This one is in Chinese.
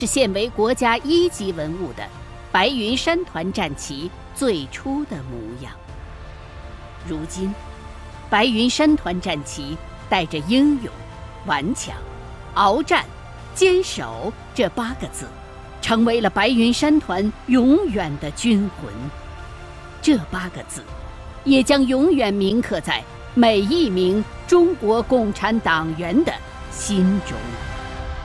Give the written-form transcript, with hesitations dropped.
是现为国家1级文物的白云山团战旗最初的模样。如今，白云山团战旗带着英勇、顽强、鏖战、坚守这8个字，成为了白云山团永远的军魂。这8个字，也将永远铭刻在每一名中国共产党员的心中。